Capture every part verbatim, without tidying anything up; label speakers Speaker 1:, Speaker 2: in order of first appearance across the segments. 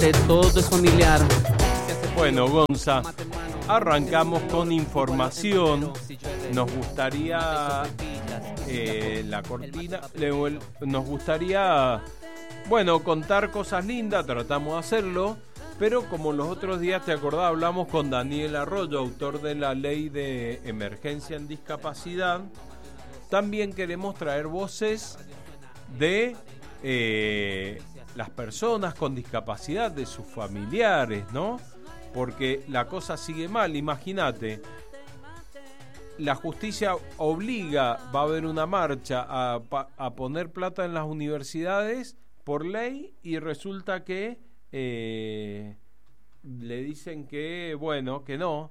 Speaker 1: amante, todo es familiar.
Speaker 2: Bueno, Gonza, arrancamos con información. Nos gustaría eh, la cortina, nos gustaría, bueno, contar cosas lindas, tratamos de hacerlo, pero como los otros días, te acordás, hablamos con Daniel Arroyo, autor de la Ley de Emergencia en Discapacidad. También queremos traer voces de eh, las personas con discapacidad, de sus familiares, ¿no? Porque la cosa sigue mal. Imagínate, la justicia obliga, va a haber una marcha a, a poner plata en las universidades por ley, y resulta que eh, le dicen que, bueno, que no,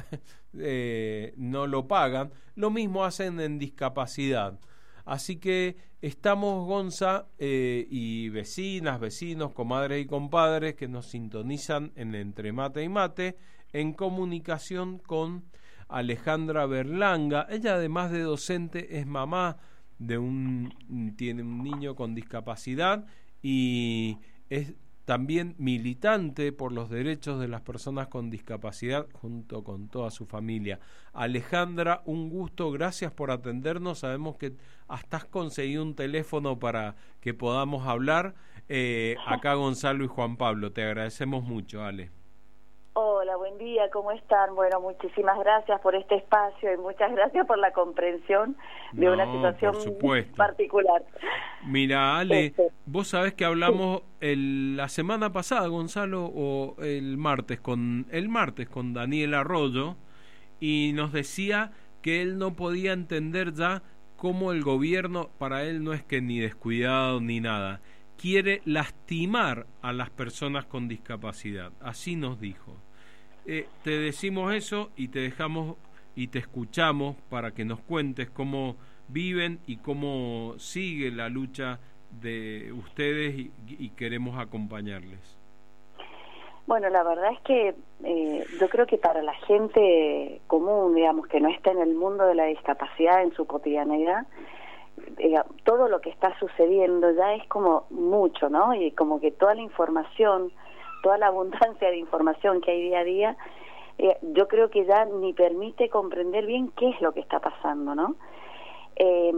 Speaker 2: eh, no lo pagan. Lo mismo hacen en discapacidad. Así que estamos, Gonza, eh, y vecinas, vecinos, comadres y compadres que nos sintonizan en Entre Mate y Mate, en comunicación con Alejandra Berlanga. Ella, además de docente, es mamá de un, tiene un niño con discapacidad y es también militante por los derechos de las personas con discapacidad junto con toda su familia. Alejandra, un gusto, gracias por atendernos. Sabemos que hasta has conseguido un teléfono para que podamos hablar. Eh, acá Gonzalo y Juan Pablo, te agradecemos mucho, Ale.
Speaker 3: Hola, buen día, ¿cómo están? Bueno, muchísimas gracias por este espacio y muchas gracias por la comprensión de no, una situación particular.
Speaker 2: Mira, Ale, este, vos sabés que hablamos sí. el, la semana pasada, Gonzalo, o el martes con el martes con Daniel Arroyo, y nos decía que él no podía entender ya cómo el gobierno, para él no es que ni descuidado ni nada, quiere lastimar a las personas con discapacidad. Así nos dijo. Eh, te decimos eso y te dejamos y te escuchamos para que nos cuentes cómo viven y cómo sigue la lucha de ustedes, y, y queremos acompañarles.
Speaker 3: Bueno, la verdad es que eh, yo creo que para la gente común, digamos, que no está en el mundo de la discapacidad en su cotidianidad, Eh, todo lo que está sucediendo ya es como mucho, ¿no? Y como que toda la información, toda la abundancia de información que hay día a día, eh, yo creo que ya ni permite comprender bien qué es lo que está pasando, ¿no? Eh,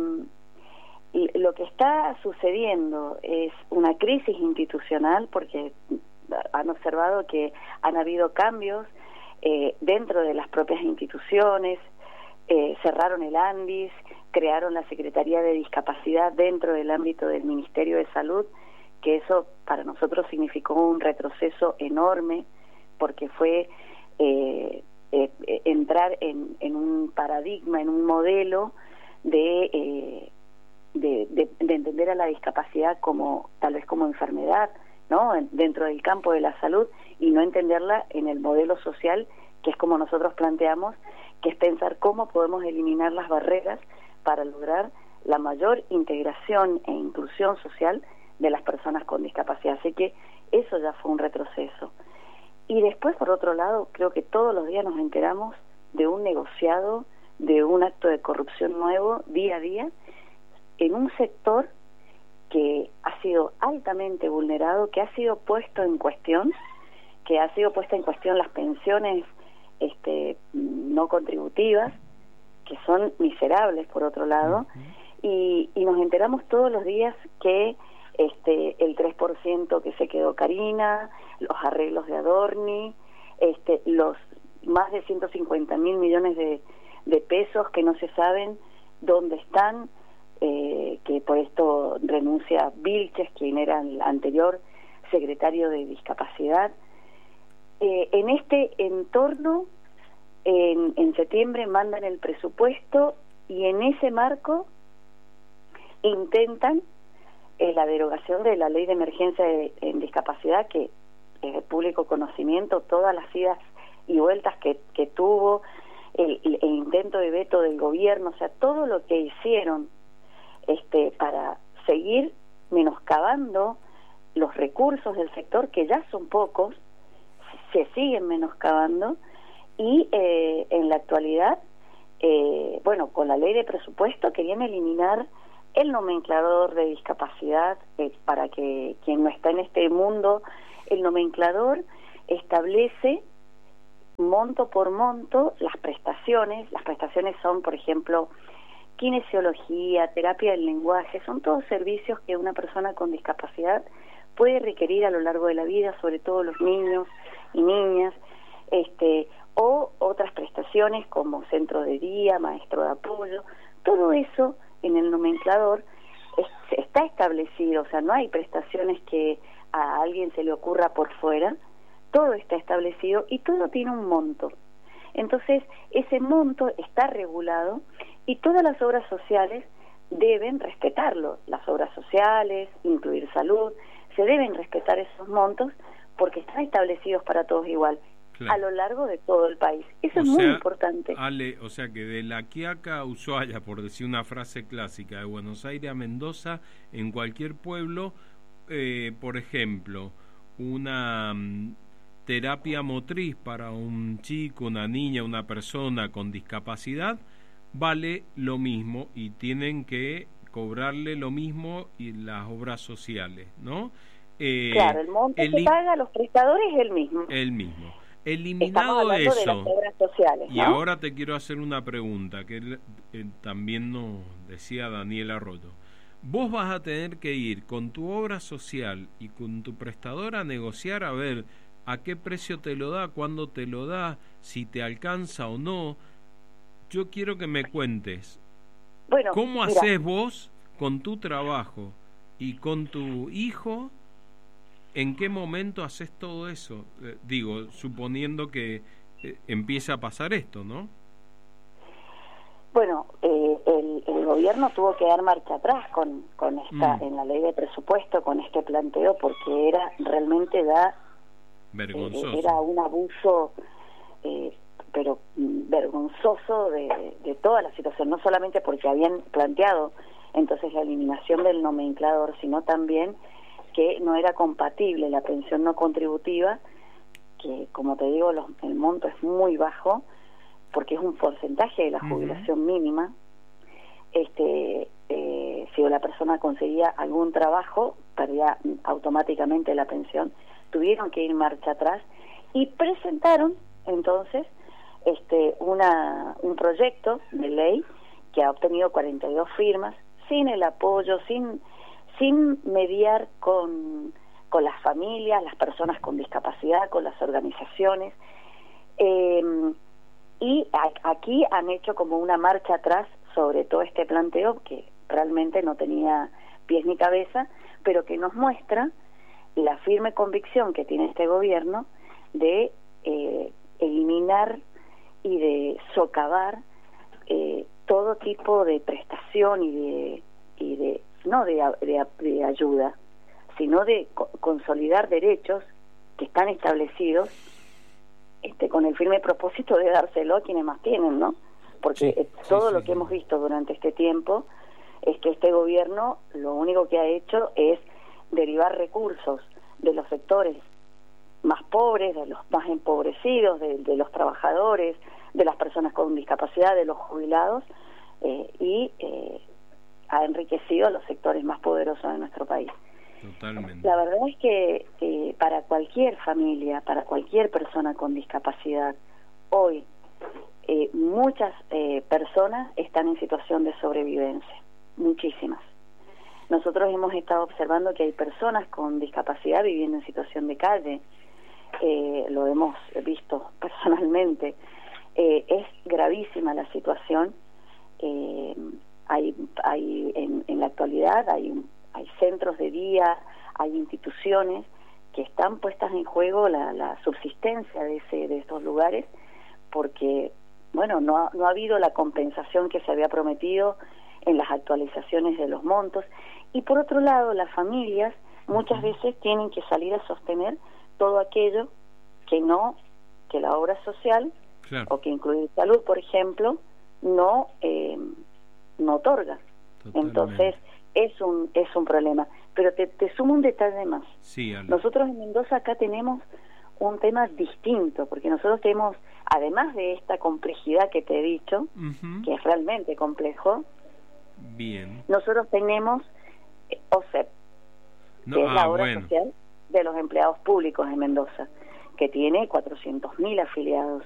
Speaker 3: y lo que está sucediendo es una crisis institucional, porque han observado que han habido cambios eh, dentro de las propias instituciones. Eh, cerraron el ANDIS, crearon la Secretaría de Discapacidad dentro del ámbito del Ministerio de Salud, que eso para nosotros significó un retroceso enorme, porque fue eh, eh, entrar en, en un paradigma, en un modelo de, eh, de, de, de entender a la discapacidad como tal vez como enfermedad, ¿no? Dentro del campo de la salud, y no entenderla en el modelo social, que es como nosotros planteamos, que es pensar cómo podemos eliminar las barreras para lograr la mayor integración e inclusión social de las personas con discapacidad. Así que eso ya fue un retroceso. Y después, por otro lado, creo que todos los días nos enteramos de un negociado, de un acto de corrupción nuevo, día a día, en un sector que ha sido altamente vulnerado, que ha sido puesto en cuestión, que ha sido puesta en cuestión las pensiones este no contributivas, que son miserables por otro lado, uh-huh. y, y nos enteramos todos los días que este el tres por ciento que se quedó Karina, los arreglos de Adorni, este los más de ciento cincuenta mil millones de, de pesos que no se saben dónde están, eh, que por esto renuncia Vilches, quien era el anterior secretario de Discapacidad. Eh, en este entorno, en, en septiembre mandan el presupuesto, y en ese marco intentan eh, la derogación de la Ley de Emergencia de, en Discapacidad, que es de público conocimiento, todas las idas y vueltas que, que tuvo, el, el, el intento de veto del gobierno, o sea, todo lo que hicieron este para seguir menoscabando los recursos del sector, que ya son pocos, se siguen menoscabando, y eh, en la actualidad, eh, bueno, con la ley de presupuesto querían eliminar el nomenclador de discapacidad, eh, para que quien no está en este mundo el nomenclador establece monto por monto las prestaciones. Las prestaciones son, por ejemplo, kinesiología, terapia del lenguaje, son todos servicios que una persona con discapacidad puede requerir a lo largo de la vida, sobre todo los niños y niñas, este, o otras prestaciones como centro de día, maestro de apoyo. Todo eso en el nomenclador es, está establecido, o sea, no hay prestaciones que a alguien se le ocurra por fuera, todo está establecido y todo tiene un monto. Entonces, ese monto está regulado y todas las obras sociales deben respetarlo. Las obras sociales, incluir salud, se deben respetar esos montos porque están establecidos para todos igual, claro, a lo largo de todo el país. Eso o es muy sea, importante.
Speaker 2: Ale, o sea que de La Quiaca a Ushuaia, por decir una frase clásica, de Buenos Aires a Mendoza, en cualquier pueblo, eh, por ejemplo, una um, terapia motriz para un chico, una niña, una persona con discapacidad, vale lo mismo y tienen que cobrarle lo mismo y las obras sociales, ¿no? Eh,
Speaker 3: claro, el monto el que paga a los prestadores es el mismo.
Speaker 2: El mismo. Eliminado eso, de las obras sociales, ¿no? Y ahora te quiero hacer una pregunta que eh, también nos decía Daniel Arroyo. Vos vas a tener que ir con tu obra social y con tu prestador a negociar a ver a qué precio te lo da, cuándo te lo da, si te alcanza o no. Yo quiero que me cuentes, bueno, ¿cómo mira. haces vos con tu trabajo y con tu hijo? ¿En qué momento haces todo eso? Eh, digo, suponiendo que eh, empiece a pasar esto, ¿no?
Speaker 3: Bueno, eh, el, el gobierno tuvo que dar marcha atrás con, con esta, mm. en la ley de presupuesto, con este planteo, porque era realmente da,
Speaker 2: vergonzoso.
Speaker 3: Eh, era un abuso, eh, pero vergonzoso de, de toda la situación, no solamente porque habían planteado entonces la eliminación del nomenclador, sino también que no era compatible la pensión no contributiva, que como te digo, los, el monto es muy bajo, porque es un porcentaje de la jubilación uh-huh. mínima. Este, eh, si la persona conseguía algún trabajo, perdía automáticamente la pensión. Tuvieron que ir marcha atrás y presentaron entonces este una un proyecto de ley que ha obtenido cuarenta y dos firmas, sin el apoyo, sin sin mediar con, con las familias, las personas con discapacidad, con las organizaciones. Eh, y a, aquí han hecho como una marcha atrás sobre todo este planteo que realmente no tenía pies ni cabeza, pero que nos muestra la firme convicción que tiene este gobierno de eh, eliminar y de socavar eh, todo tipo de prestación y de, y de no de, de, de ayuda, sino de co- consolidar derechos que están establecidos este, con el firme propósito de dárselo a quienes más tienen, ¿no? Porque sí, todo sí, lo sí, que sí. hemos visto durante este tiempo es que este gobierno lo único que ha hecho es derivar recursos de los sectores más pobres, de los más empobrecidos, de, de los trabajadores, de las personas con discapacidad, de los jubilados, eh, y eh, ha enriquecido a los sectores más poderosos de nuestro país.
Speaker 2: Totalmente.
Speaker 3: La verdad es que eh, para cualquier familia, para cualquier persona con discapacidad, hoy eh, muchas eh, personas están en situación de sobrevivencia, muchísimas. Nosotros hemos estado observando que hay personas con discapacidad viviendo en situación de calle, eh, lo hemos visto personalmente. Eh, es gravísima la situación. Eh, hay, hay en, en la actualidad hay, hay centros de día, hay instituciones que están puestas en juego la, la subsistencia de ese de estos lugares, porque bueno no ha, no ha habido la compensación que se había prometido en las actualizaciones de los montos, y por otro lado las familias muchas veces tienen que salir a sostener todo aquello que no que la obra social, claro, o que incluye salud, por ejemplo, no eh, no otorga. Totalmente. Entonces es un es un problema. Pero te, te sumo un detalle más.
Speaker 2: Sí,
Speaker 3: nosotros en Mendoza acá tenemos un tema distinto, porque nosotros tenemos, además de esta complejidad que te he dicho, uh-huh, que es realmente complejo,
Speaker 2: bien,
Speaker 3: nosotros tenemos eh, O S E P,
Speaker 2: no,
Speaker 3: que es
Speaker 2: ah,
Speaker 3: la obra
Speaker 2: bueno.
Speaker 3: social de los empleados públicos de Mendoza, que tiene cuatrocientos mil afiliados.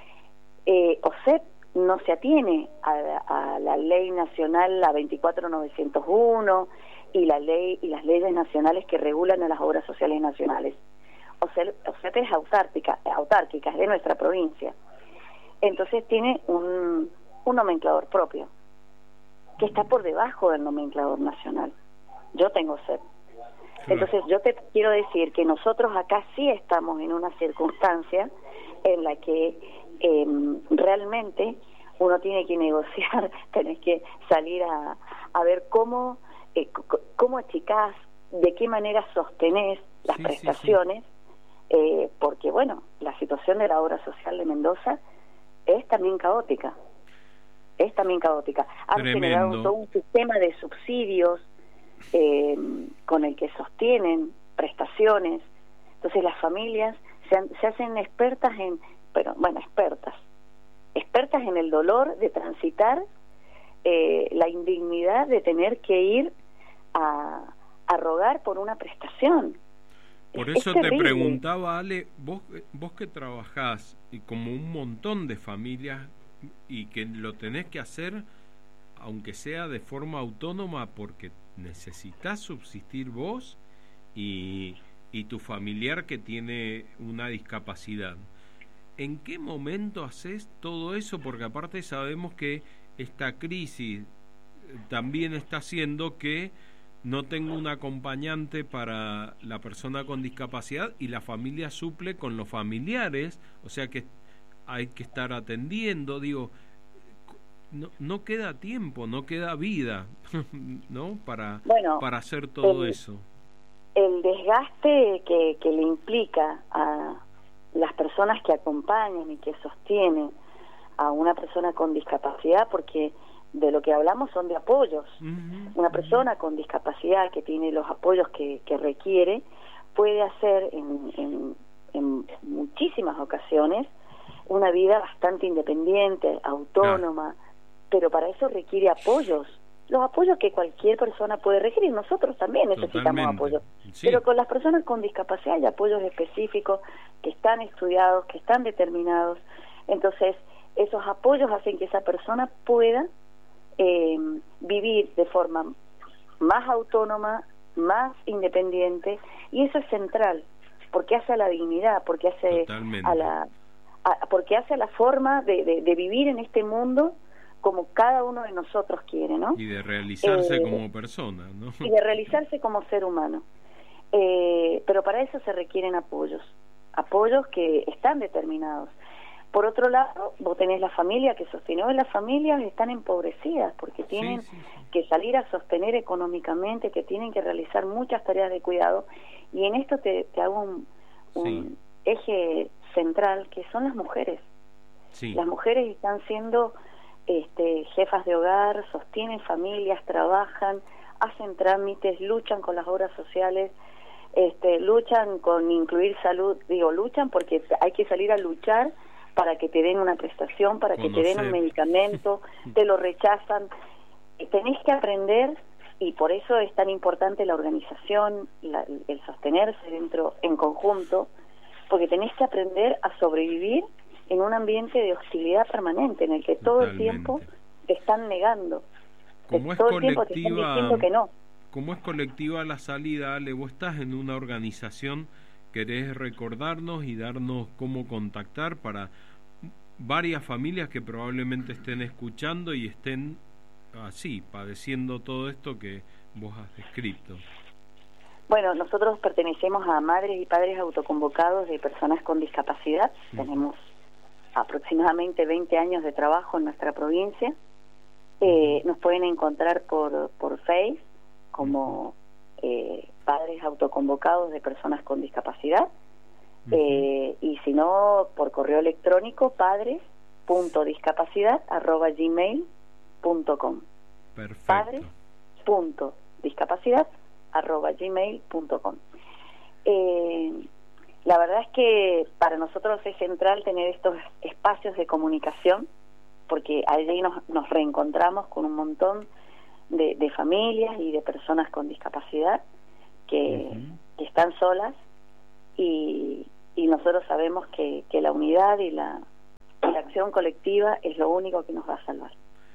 Speaker 3: Eh, OSEP no se atiene a, a la ley nacional, la veinticuatro mil novecientos uno, y la ley y las leyes nacionales que regulan a las obras sociales nacionales. OSEP, OSEP es autárquica, autárquica, es de nuestra provincia. Entonces tiene un, un nomenclador propio, que está por debajo del nomenclador nacional. Yo tengo OSEP. Entonces yo te quiero decir que nosotros acá sí estamos en una circunstancia en la que eh, realmente uno tiene que negociar, tenés que salir a, a ver cómo, eh, cómo achicás, de qué manera sostenés las sí, prestaciones, sí, sí. Eh, porque bueno, la situación de la obra social de Mendoza es también caótica, es también caótica. Han
Speaker 2: Tremendo.
Speaker 3: generado todo un sistema de subsidios eh, con el que sostienen prestaciones. Entonces las familias se, han, se hacen expertas en, pero bueno, expertas, expertas en el dolor de transitar eh, la indignidad de tener que ir a, a rogar por una prestación.
Speaker 2: Por
Speaker 3: es,
Speaker 2: eso
Speaker 3: es
Speaker 2: te preguntaba, Ale, vos, vos que trabajás y como un montón de familias y que lo tenés que hacer aunque sea de forma autónoma porque necesitas subsistir vos y, y tu familiar que tiene una discapacidad. ¿En qué momento haces todo eso? Porque aparte sabemos que esta crisis también está haciendo que no tenga un acompañante para la persona con discapacidad y la familia suple con los familiares, o sea que hay que estar atendiendo, digo, no, no queda tiempo, no queda vida, ¿no? Para,
Speaker 3: bueno,
Speaker 2: para hacer todo
Speaker 3: el,
Speaker 2: eso.
Speaker 3: El desgaste que, que le implica a las personas que acompañan y que sostienen a una persona con discapacidad, porque de lo que hablamos son de apoyos. Uh-huh. Una persona con discapacidad que tiene los apoyos que, que requiere puede hacer en, en, en muchísimas ocasiones una vida bastante independiente, autónoma, ah. pero para eso requiere apoyos. Los apoyos que cualquier persona puede requerir, nosotros también necesitamos
Speaker 2: Totalmente.
Speaker 3: apoyo. Sí. Pero con las personas con discapacidad hay apoyos específicos que están estudiados, que están determinados. Entonces, esos apoyos hacen que esa persona pueda eh, vivir de forma más autónoma, más independiente, y eso es central, porque hace a la dignidad, porque hace Totalmente. a la a, porque hace a la forma de, de, de vivir en este mundo como cada uno de nosotros quiere, ¿no?
Speaker 2: Y de realizarse eh, como persona, ¿no?
Speaker 3: Y de realizarse como ser humano. Eh, pero para eso se requieren apoyos, apoyos que están determinados. Por otro lado, vos tenés la familia que sostiene, hoy las familias están empobrecidas porque tienen sí, sí, sí. que salir a sostener económicamente, que tienen que realizar muchas tareas de cuidado, y en esto te, te hago un, un sí. eje central, que son las mujeres.
Speaker 2: Sí. Las
Speaker 3: mujeres están siendo este, jefas de hogar, sostienen familias, trabajan, hacen trámites, luchan con las obras sociales, este, luchan con incluir salud, digo, luchan porque hay que salir a luchar para que te den una prestación, para Conocer. que te den un medicamento, te lo rechazan. Tenés que aprender, y por eso es tan importante la organización, la, el sostenerse dentro, en conjunto, porque tenés que aprender a sobrevivir en un ambiente de hostilidad permanente, en el que todo Totalmente. el tiempo te están negando.
Speaker 2: Como es
Speaker 3: todo
Speaker 2: colectiva,
Speaker 3: el tiempo te están diciendo que no.
Speaker 2: Como es colectiva la salida, Ale, vos estás en una organización, querés recordarnos y darnos cómo contactar para varias familias que probablemente estén escuchando y estén así, padeciendo todo esto que vos has descrito.
Speaker 3: Bueno, nosotros pertenecemos a madres y padres autoconvocados de personas con discapacidad. Sí. Tenemos aproximadamente veinte años de trabajo en nuestra provincia. Eh, nos pueden encontrar por, por Face como eh, padres autoconvocados de personas con discapacidad. Eh, y si no, por correo electrónico padres punto discapacidad arroba gmail punto com.
Speaker 2: Perfecto.
Speaker 3: padres punto discapacidad arroba gmail punto com. Eh, la verdad es que para nosotros es central tener estos espacios de comunicación, porque allí nos, nos reencontramos con un montón de, de familias y de personas con discapacidad que, uh-huh. que están solas y, y nosotros sabemos que, que la unidad y la, y la acción colectiva es lo único que nos va a salvar.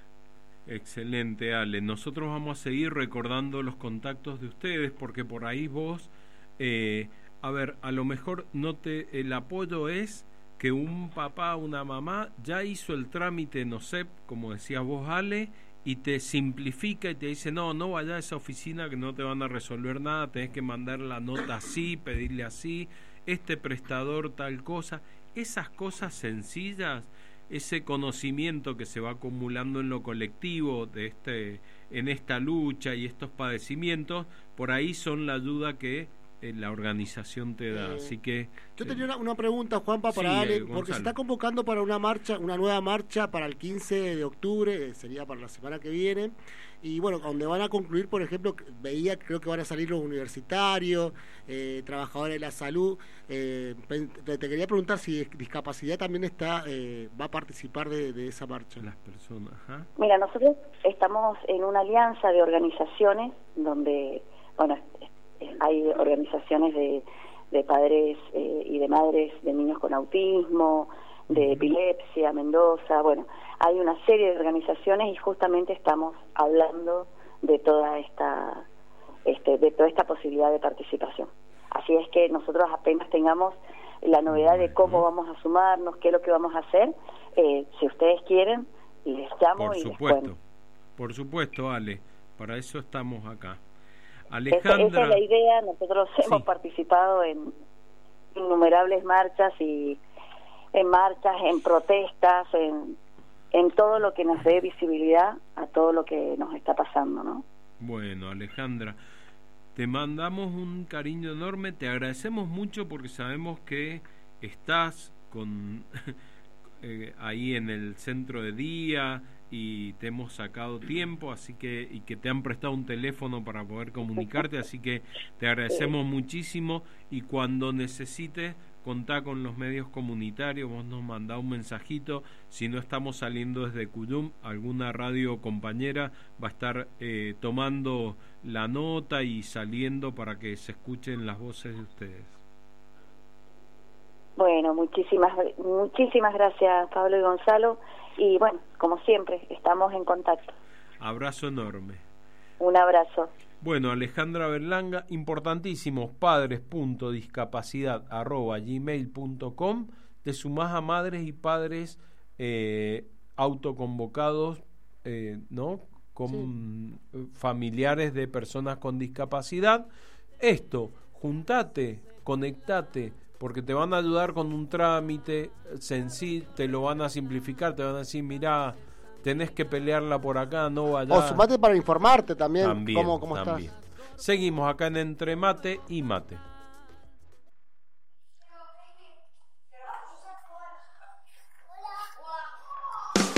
Speaker 2: Excelente, Ale. Nosotros vamos a seguir recordando los contactos de ustedes, porque por ahí vos, eh, a ver, a lo mejor no te, el apoyo es que un papá, una mamá ya hizo el trámite en O S E P, como decías vos, Ale, y te simplifica y te dice, no, no vaya a esa oficina que no te van a resolver nada, tenés que mandar la nota así, pedirle así, este prestador tal cosa. Esas cosas sencillas, ese conocimiento que se va acumulando en lo colectivo de este, en esta lucha y estos padecimientos, por ahí son la ayuda que la organización te da, eh, así que...
Speaker 1: Yo tenía una, una pregunta, Juanpa, para
Speaker 2: sí,
Speaker 1: Ale,
Speaker 2: eh,
Speaker 1: porque se está convocando para una marcha, una nueva marcha para el quince de octubre, eh, sería para la semana que viene, y bueno, donde van a concluir, por ejemplo, veía, creo que van a salir los universitarios, eh, trabajadores de la salud, eh, te quería preguntar si discapacidad también está, eh, va a participar de, de esa marcha.
Speaker 2: Las personas, ajá.
Speaker 3: Mira, nosotros estamos en una alianza de organizaciones donde, bueno, hay organizaciones de, de padres eh, y de madres de niños con autismo, de epilepsia, Mendoza, bueno, hay una serie de organizaciones y justamente estamos hablando de toda esta este, de toda esta posibilidad de participación. Así es que nosotros apenas tengamos la novedad de cómo vamos a sumarnos, qué es lo que vamos a hacer, eh, si ustedes quieren, les llamo
Speaker 2: por
Speaker 3: y
Speaker 2: supuesto,
Speaker 3: les cuento.
Speaker 2: Por supuesto, Ale, para eso estamos acá.
Speaker 3: Alejandra, esa, esa es la idea. Nosotros sí. hemos participado en innumerables marchas y en marchas, en protestas, en, en todo lo que nos dé visibilidad a todo lo que nos está pasando, ¿no?
Speaker 2: Bueno, Alejandra, te mandamos un cariño enorme, te agradecemos mucho porque sabemos que estás con eh, ahí en el centro de día y te hemos sacado tiempo, así que y que te han prestado un teléfono para poder comunicarte, así que te agradecemos muchísimo y cuando necesites contá con los medios comunitarios, vos nos mandá un mensajito, si no estamos saliendo desde Cuyum, alguna radio compañera va a estar eh, tomando la nota y saliendo para que se escuchen las voces de ustedes.
Speaker 3: Bueno, muchísimas muchísimas gracias Pablo y Gonzalo y bueno, como siempre, estamos en contacto.
Speaker 2: Abrazo enorme.
Speaker 3: Un abrazo.
Speaker 2: Bueno, Alejandra Berlanga, importantísimo, padres punto discapacidad arroba gmail punto com, te sumás a madres y padres eh, autoconvocados, eh, ¿no? Con sí. familiares de personas con discapacidad. Esto, juntate, conectate, porque te van a ayudar con un trámite sencillo, te lo van a simplificar, te van a decir, mirá, tenés que pelearla por acá, no allá.
Speaker 1: O sumate para informarte también,
Speaker 2: también
Speaker 1: cómo, cómo
Speaker 2: también.
Speaker 1: estás.
Speaker 2: Seguimos acá en Entre Mate y Mate.